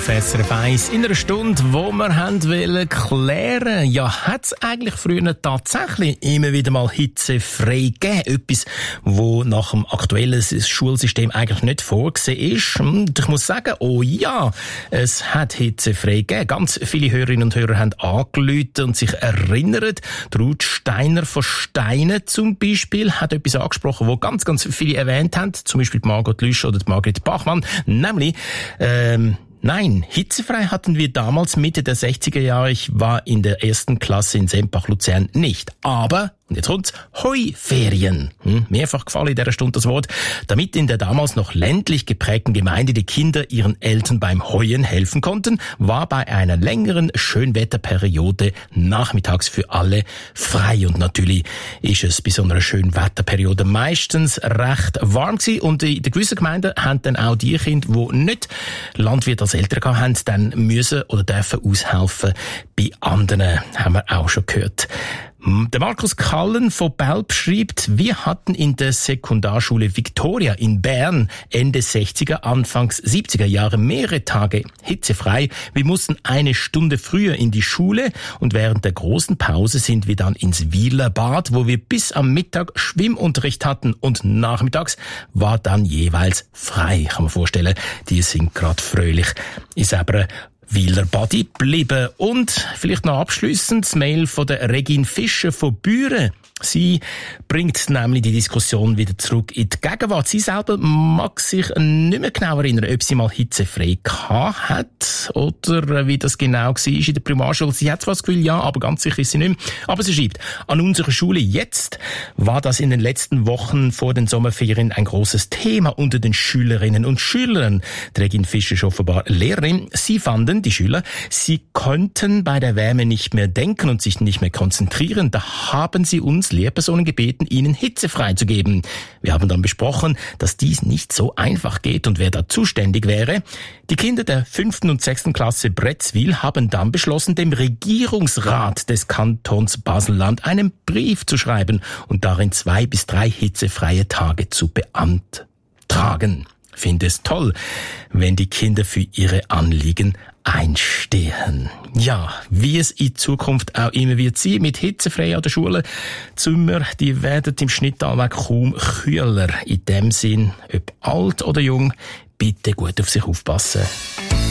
auf SRF 1 in einer Stunde, wo wir wollen klären, ja, hat es eigentlich früher tatsächlich immer wieder mal hitzefrei gegeben? Etwas, wo nach dem aktuellen Schulsystem eigentlich nicht vorgesehen ist. Und ich muss sagen, oh ja, es hat hitzefrei gegeben. Ganz viele Hörerinnen und Hörer haben angerufen und sich erinnert. Ruth Steiner von Steine zum Beispiel hat etwas angesprochen, wo ganz, ganz viele erwähnt haben. Zum Beispiel die Margot Lüsch oder die Margret Bachmann. Nämlich, nein, hitzefrei hatten wir damals Mitte der 60er Jahre. Ich war in der ersten Klasse in Sempach-Luzern nicht. Aber, und jetzt kommt's, Heuferien. Mehrfach gefallen in dieser Stunde das Wort. Damit in der damals noch ländlich geprägten Gemeinde die Kinder ihren Eltern beim Heuen helfen konnten, war bei einer längeren Schönwetterperiode nachmittags für alle frei. Und natürlich ist es bei so einer Schönwetterperiode meistens recht warm gewesen. Und in den gewissen Gemeinden haben dann auch die Kinder, die nicht Landwirt als Eltern haben, dann müssen oder dürfen aushelfen bei anderen, haben wir auch schon gehört. Der Markus Kallen von Belp schreibt, wir hatten in der Sekundarschule Victoria in Bern Ende 60er, Anfangs 70er Jahre mehrere Tage hitzefrei. Wir mussten eine Stunde früher in die Schule und während der großen Pause sind wir dann ins Wieler Bad, wo wir bis am Mittag Schwimmunterricht hatten und nachmittags war dann jeweils frei. Kann man vorstellen, die sind gerade fröhlich in selber Wieler Badi bleiben. Und vielleicht noch abschliessend das Mail von der Regine Fischer von Büren. Sie bringt nämlich die Diskussion wieder zurück in die Gegenwart. Sie selber mag sich nicht mehr genau erinnern, ob sie mal hitzefrei gehabt hat oder wie das genau war in der Primarschule. Sie hat zwar das Gefühl, ja, aber ganz sicher ist sie nicht mehr. Aber sie schreibt, an unserer Schule jetzt war das in den letzten Wochen vor den Sommerferien ein großes Thema unter den Schülerinnen und Schülern. Regine Fischer ist offenbar Lehrerin. Sie fanden, die Schüler, sie konnten bei der Wärme nicht mehr denken und sich nicht mehr konzentrieren. Da haben sie uns Lehrpersonen gebeten, ihnen Hitze freizugeben. Wir haben dann besprochen, dass dies nicht so einfach geht und wer da zuständig wäre. Die Kinder der 5. und 6. Klasse Bretzwil haben dann beschlossen, dem Regierungsrat des Kantons Basel-Land einen Brief zu schreiben und darin 2 bis 3 hitzefreie Tage zu beantragen. Finde es toll, wenn die Kinder für ihre Anliegen einstehen. Ja, wie es in Zukunft auch immer wird sein, mit hitzefrei an der Schule. Die Zimmer, die werden im Schnitt allweg kaum kühler. In dem Sinn, ob alt oder jung, bitte gut auf sich aufpassen.